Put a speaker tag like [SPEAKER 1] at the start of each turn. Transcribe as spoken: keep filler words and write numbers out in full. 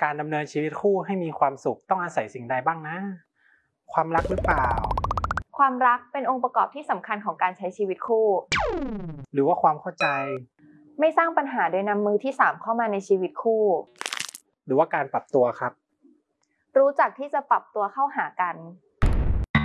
[SPEAKER 1] การดำเนินชีวิตคู่ให้มีความสุขต้องอาศัยสิ่งใดบ้างนะความรักหรือเปล่า
[SPEAKER 2] ความรักเป็นองค์ประกอบที่สำคัญของการใช้ชีวิตคู่
[SPEAKER 1] หรือว่าความเข้าใจ
[SPEAKER 2] ไม่สร้างปัญหาโดยนำมือที่สามเข้ามาในชีวิตคู่
[SPEAKER 1] หรือว่าการปรับตัวครับ
[SPEAKER 2] รู้จักที่จะปรับตัวเข้าหากัน